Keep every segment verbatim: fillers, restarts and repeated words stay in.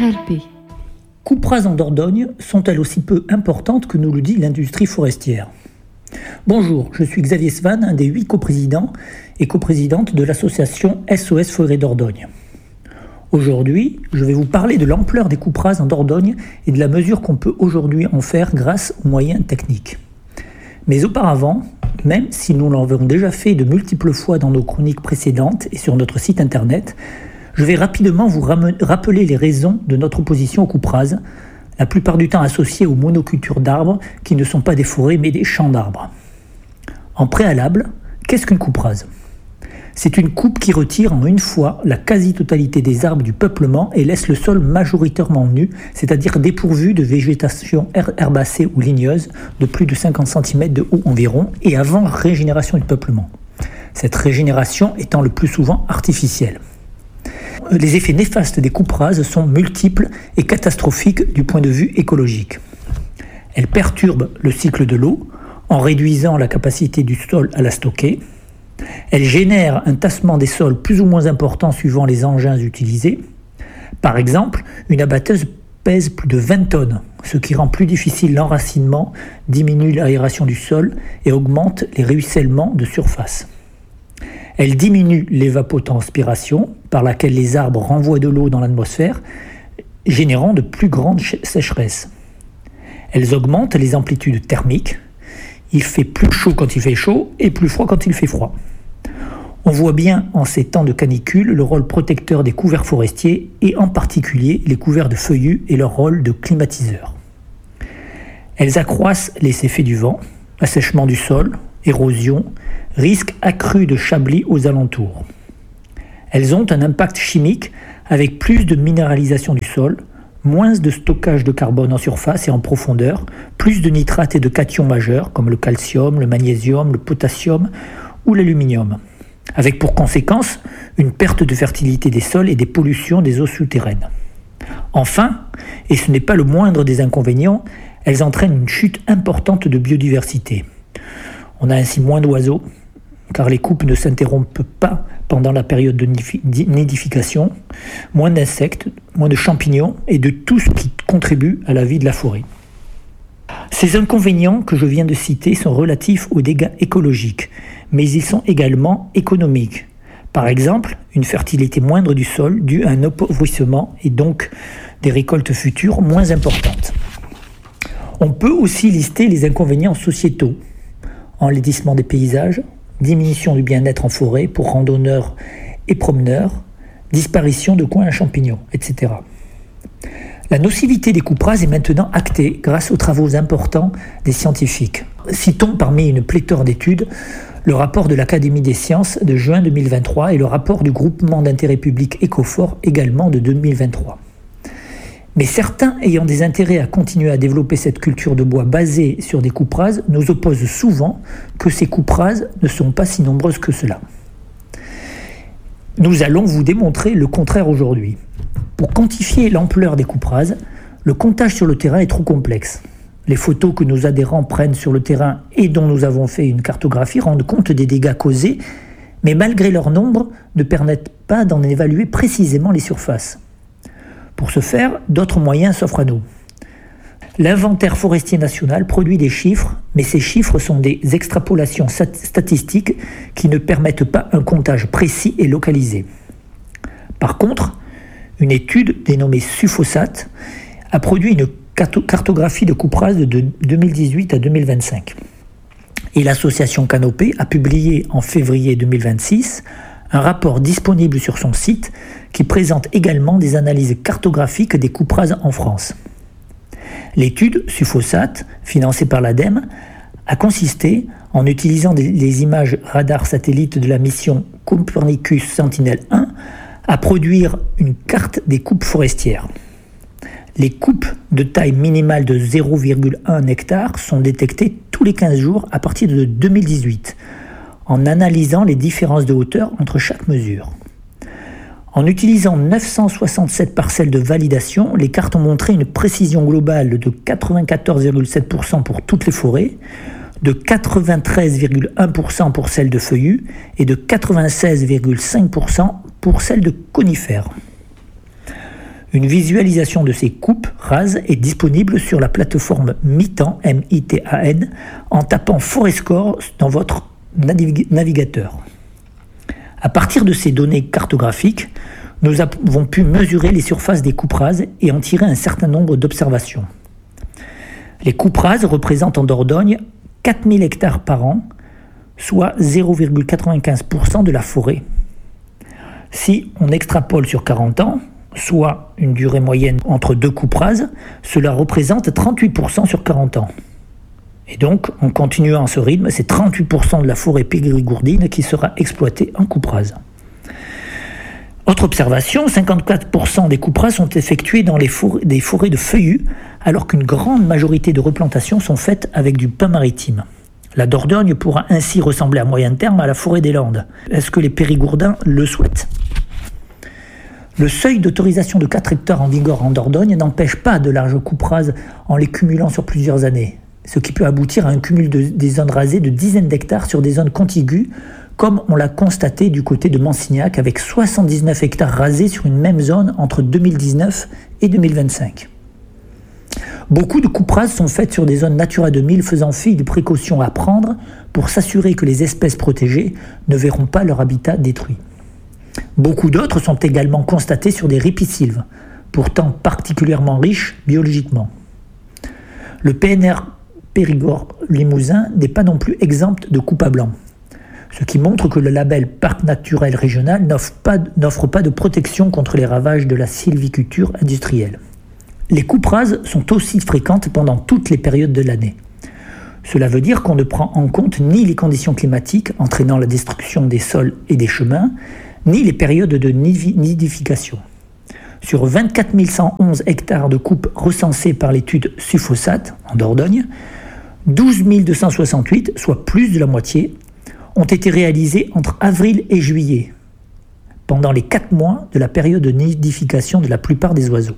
R P. Coupes rases en Dordogne sont-elles aussi peu importantes que nous le dit l'industrie forestière? Bonjour, je suis Xavier Svan, un des huit coprésidents et coprésidente de l'association S O S Forêt Dordogne. Aujourd'hui, je vais vous parler de l'ampleur des coupes rases en Dordogne et de la mesure qu'on peut aujourd'hui en faire grâce aux moyens techniques. Mais auparavant, même si nous l'avons déjà fait de multiples fois dans nos chroniques précédentes et sur notre site internet, je vais rapidement vous rappeler les raisons de notre opposition aux coupes rases, la plupart du temps associées aux monocultures d'arbres qui ne sont pas des forêts mais des champs d'arbres. En préalable, qu'est-ce qu'une coupe rase ? C'est une coupe qui retire en une fois la quasi-totalité des arbres du peuplement et laisse le sol majoritairement nu, c'est-à-dire dépourvu de végétation herbacée ou ligneuse de plus de cinquante centimètres de haut environ et avant régénération du peuplement. Cette régénération étant le plus souvent artificielle. Les effets néfastes des coupes rases sont multiples et catastrophiques du point de vue écologique. Elles perturbent le cycle de l'eau en réduisant la capacité du sol à la stocker. Elles génèrent un tassement des sols plus ou moins important suivant les engins utilisés. Par exemple, une abatteuse pèse plus de vingt tonnes, ce qui rend plus difficile l'enracinement, diminue l'aération du sol et augmente les ruissellements de surface. Elle diminue l'évapotranspiration, par laquelle les arbres renvoient de l'eau dans l'atmosphère, générant de plus grandes sécheresses. Elles augmentent les amplitudes thermiques. Il fait plus chaud quand il fait chaud et plus froid quand il fait froid. On voit bien en ces temps de canicule le rôle protecteur des couverts forestiers et en particulier les couverts de feuillus et leur rôle de climatiseur. Elles accroissent les effets du vent, assèchement du sol, érosion, risque accru de chablis aux alentours. Elles ont un impact chimique avec plus de minéralisation du sol, moins de stockage de carbone en surface et en profondeur, plus de nitrates et de cations majeurs comme le calcium, le magnésium, le potassium ou l'aluminium, avec pour conséquence une perte de fertilité des sols et des pollutions des eaux souterraines. Enfin, et ce n'est pas le moindre des inconvénients, elles entraînent une chute importante de biodiversité. On a ainsi moins d'oiseaux, car les coupes ne s'interrompent pas pendant la période de nidification, moins d'insectes, moins de champignons et de tout ce qui contribue à la vie de la forêt. Ces inconvénients que je viens de citer sont relatifs aux dégâts écologiques, mais ils sont également économiques. Par exemple, une fertilité moindre du sol due à un appauvrissement et donc des récoltes futures moins importantes. On peut aussi lister les inconvénients sociétaux, enlaidissement des paysages, diminution du bien-être en forêt pour randonneurs et promeneurs, disparition de coins à champignons, et cetera. La nocivité des coupes rases est maintenant actée grâce aux travaux importants des scientifiques. Citons parmi une pléthore d'études le rapport de l'Académie des sciences de juin deux mille vingt-trois et le rapport du groupement d'intérêt public Ecofort également de deux mille vingt-trois. Mais certains ayant des intérêts à continuer à développer cette culture de bois basée sur des coupes rases nous opposent souvent que ces coupes rases ne sont pas si nombreuses que cela. Nous allons vous démontrer le contraire aujourd'hui. Pour quantifier l'ampleur des coupes rases, le comptage sur le terrain est trop complexe. Les photos que nos adhérents prennent sur le terrain et dont nous avons fait une cartographie rendent compte des dégâts causés, mais malgré leur nombre, ne permettent pas d'en évaluer précisément les surfaces. Pour ce faire, d'autres moyens s'offrent à nous. L'inventaire forestier national produit des chiffres, mais ces chiffres sont des extrapolations statistiques qui ne permettent pas un comptage précis et localisé. Par contre, une étude dénommée Sufosat a produit une cartographie de coupes rases de deux mille dix-huit à deux mille vingt-cinq. Et l'association Canopée a publié en février deux mille vingt-six un rapport disponible sur son site qui présente également des analyses cartographiques des coupes rases en France. L'étude Sufosat, financée par l'ADEME, a consisté, en utilisant des, les images radar satellites de la mission Copernicus Sentinel un, à produire une carte des coupes forestières. Les coupes de taille minimale de zéro virgule un hectare sont détectées tous les quinze jours à partir de deux mille dix-huit, en analysant les différences de hauteur entre chaque mesure. En utilisant neuf cent soixante-sept parcelles de validation, les cartes ont montré une précision globale de quatre-vingt-quatorze virgule sept pour cent pour toutes les forêts, de quatre-vingt-treize virgule un pour cent pour celles de feuillus et de quatre-vingt-seize virgule cinq pour cent pour celles de conifères. Une visualisation de ces coupes rases est disponible sur la plateforme Mitan, M I T A N, en tapant ForestScore dans votre navig- navigateur. À partir de ces données cartographiques, nous avons pu mesurer les surfaces des coupes rases et en tirer un certain nombre d'observations. Les coupes rases représentent en Dordogne quatre mille hectares par an, soit zéro virgule quatre-vingt-quinze pour cent de la forêt. Si on extrapole sur quarante ans, soit une durée moyenne entre deux coupes rases, cela représente trente-huit pour cent sur quarante ans. Et donc, en continuant à ce rythme, c'est trente-huit pour cent de la forêt périgourdine qui sera exploitée en coupe rase. Autre observation, cinquante-quatre pour cent des coupes rases sont effectuées dans les forêts, des forêts de feuillus, alors qu'une grande majorité de replantations sont faites avec du pin maritime. La Dordogne pourra ainsi ressembler à moyen terme à la forêt des Landes. Est-ce que les périgourdins le souhaitent ? Le seuil d'autorisation de quatre hectares en vigueur en Dordogne n'empêche pas de larges coupes rases en les cumulant sur plusieurs années, ce qui peut aboutir à un cumul de, des zones rasées de dizaines d'hectares sur des zones contiguës, comme on l'a constaté du côté de Mansignac avec soixante-dix-neuf hectares rasés sur une même zone entre deux mille dix-neuf et deux mille vingt-cinq. Beaucoup de coupes rases sont faites sur des zones Natura deux mille faisant fi des précautions à prendre pour s'assurer que les espèces protégées ne verront pas leur habitat détruit. Beaucoup d'autres sont également constatées sur des ripisylves, pourtant particulièrement riches biologiquement. Le P N R Périgord Limousin n'est pas non plus exempt de coupes à blanc, ce qui montre que le label Parc naturel régional n'offre pas, n'offre pas de protection contre les ravages de la sylviculture industrielle. Les coupes rases sont aussi fréquentes pendant toutes les périodes de l'année. Cela veut dire qu'on ne prend en compte ni les conditions climatiques entraînant la destruction des sols et des chemins, ni les périodes de nidification. Sur vingt-quatre mille cent onze hectares de coupes recensés par l'étude Sufosat en Dordogne, douze mille deux cent soixante-huit, soit plus de la moitié, ont été réalisés entre avril et juillet, pendant les quatre mois de la période de nidification de la plupart des oiseaux.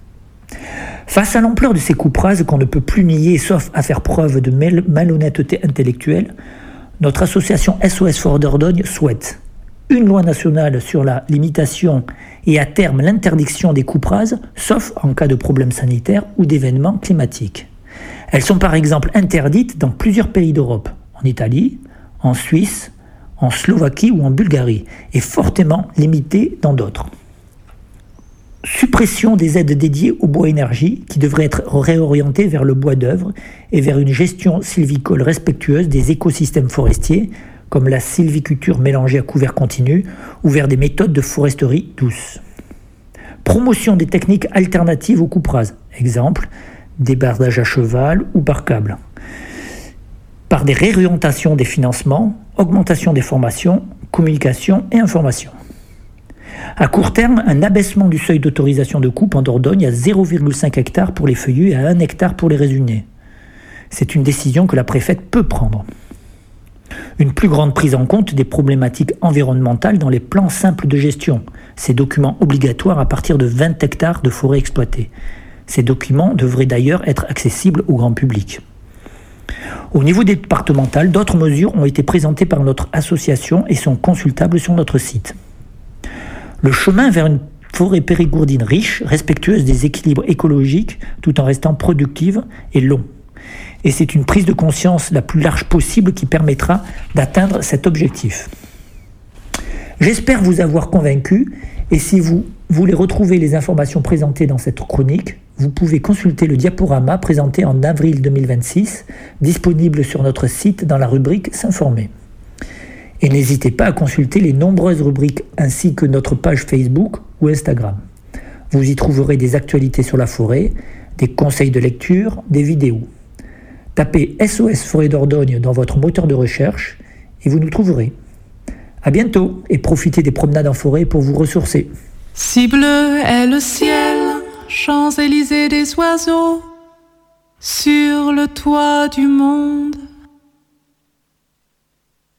Face à l'ampleur de ces coupes rases qu'on ne peut plus nier sauf à faire preuve de mal- malhonnêteté intellectuelle, notre association S O S Forêt Dordogne souhaite une loi nationale sur la limitation et à terme l'interdiction des coupes rases, sauf en cas de problèmes sanitaires ou d'événements climatiques. Elles sont par exemple interdites dans plusieurs pays d'Europe, en Italie, en Suisse, en Slovaquie ou en Bulgarie, et fortement limitées dans d'autres. Suppression des aides dédiées au bois énergie qui devraient être réorientées vers le bois d'œuvre et vers une gestion sylvicole respectueuse des écosystèmes forestiers, comme la sylviculture mélangée à couvert continu, ou vers des méthodes de foresterie douce. Promotion des techniques alternatives aux coupes rases, exemple, débardage à cheval ou par câble. Par des réorientations des financements, augmentation des formations, communication et information. À court terme, un abaissement du seuil d'autorisation de coupe en Dordogne à zéro virgule cinq hectares pour les feuillus et à un hectare pour les résineux. C'est une décision que la préfète peut prendre. Une plus grande prise en compte des problématiques environnementales dans les plans simples de gestion, ces documents obligatoires à partir de vingt hectares de forêt exploitée. Ces documents devraient d'ailleurs être accessibles au grand public. Au niveau départemental, d'autres mesures ont été présentées par notre association et sont consultables sur notre site. Le chemin vers une forêt périgourdine riche, respectueuse des équilibres écologiques, tout en restant productive, est long. Et c'est une prise de conscience la plus large possible qui permettra d'atteindre cet objectif. J'espère vous avoir convaincu, et si vous voulez retrouver les informations présentées dans cette chronique, vous pouvez consulter le diaporama présenté en avril deux mille vingt-six, disponible sur notre site dans la rubrique « S'informer ». Et n'hésitez pas à consulter les nombreuses rubriques ainsi que notre page Facebook ou Instagram. Vous y trouverez des actualités sur la forêt, des conseils de lecture, des vidéos. Tapez S O S Forêt Dordogne dans votre moteur de recherche et vous nous trouverez. À bientôt et profitez des promenades en forêt pour vous ressourcer. Si bleu est le ciel, Champs-Élysées des oiseaux, sur le toit du monde.